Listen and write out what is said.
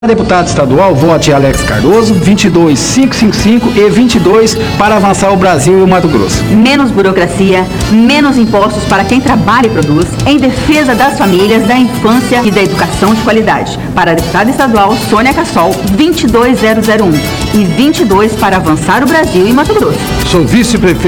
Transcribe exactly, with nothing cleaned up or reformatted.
Deputado estadual, vote Alex Cardoso, vinte e dois mil quinhentos e cinquenta e cinco e vinte e dois para avançar o Brasil e o Mato Grosso. Menos burocracia, menos impostos para quem trabalha e produz, em defesa das famílias, da infância e da educação de qualidade. Para a deputada estadual Sônia Cassol, vinte e dois mil um e vinte e dois para avançar o Brasil e Mato Grosso. Sou vice-prefeito